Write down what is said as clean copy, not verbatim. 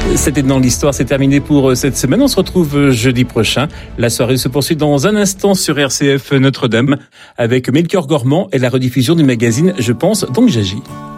C'était dans l'histoire, c'est terminé pour cette semaine. On se retrouve jeudi prochain. La soirée se poursuit dans un instant sur RCF Notre-Dame avec Melchior Gormand et la rediffusion du magazine Je pense donc j'agis.